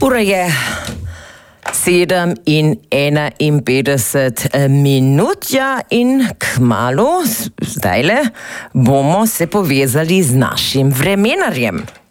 Ura je 7:51 minut, ja, in kmalu, zdajle, bomo se povezali z našim vremenarjem.